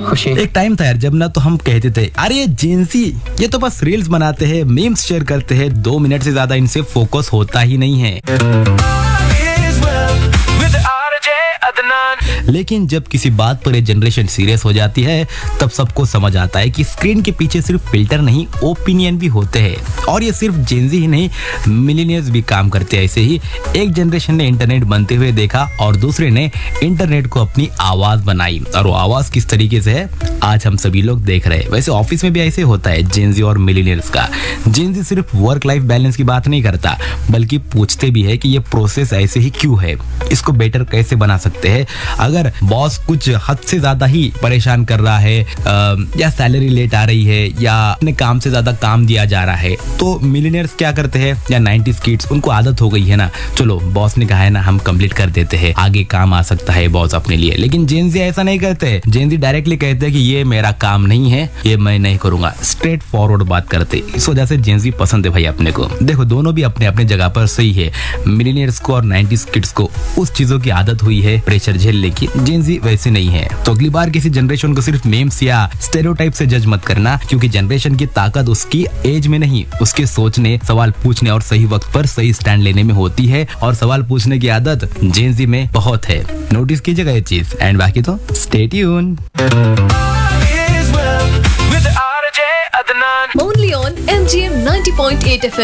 खुशी। एक टाइम था यार जब ना तो हम कहते थे अरे ये जेंजी ये तो बस रील्स बनाते हैं, मीम्स शेयर करते हैं, 2 मिनट से ज्यादा इनसे फोकस होता ही नहीं है। लेकिन जब किसी बात पर ये जनरेशन सीरियस हो जाती है तब सबको समझ आता है कि स्क्रीन के पीछे सिर्फ फिल्टर नहीं ओपिनियन भी होते हैं। और ये सिर्फ जेंजी ही नहीं, मिलेनियल्स भी काम करते हैं ऐसे ही। एक जनरेशन ने इंटरनेट बनते हुए देखा और दूसरे ने इंटरनेट को अपनी आवाज बनाई, और वो आवाज किस तरीके से है आज हम सभी लोग देख रहे हैं। वैसे ऑफिस में भी ऐसे होता है जेंजी और मिलेनियल्स का। जेंजी सिर्फ वर्क लाइफ बैलेंस की बात नहीं करता बल्कि पूछते भी है कि ये प्रोसेस ऐसे ही क्यों है, इसको बेटर कैसे बना सकते हैं। अगर बॉस कुछ हद से ज्यादा ही परेशान कर रहा है या सैलरी लेट आ रही है या अपने काम से ज्यादा काम दिया जा रहा है तो मिलियनियर्स क्या करते हैं या 90s किड्स, उनको आदत हो गई है ना, चलो बॉस ने कहा है ना हम कंप्लीट कर देते हैं, आगे काम आ सकता है बॉस अपने लिए। लेकिन जेंजी ऐसा नहीं करते, जेंजी डायरेक्टली कहते हैं कि ये मेरा काम नहीं है, ये मैं नहीं करूंगा, स्ट्रेट फॉरवर्ड बात करते। इस वजह से जेंजी पसंद है भाई अपने को। देखो दोनों भी अपने अपने जगह पर सही है। मिलियनियर्स को और 90s किड्स को उस चीजों की आदत हुई है प्रेशर झेलने की, जेंजी वैसे नहीं है। तो अगली बार किसी जनरेशन को सिर्फ मेम्स या स्टेरियोटाइप से जज मत करना, क्योंकि जनरेशन की ताकत उसकी एज में नहीं, उसके सोचने, सवाल पूछने और सही वक्त पर सही स्टैंड लेने में होती है। और सवाल पूछने की आदत जेंजी में बहुत है, नोटिस कीजिएगा ये चीज। एंड बाकी तो stay tune. Only on MGM 90.8 FM.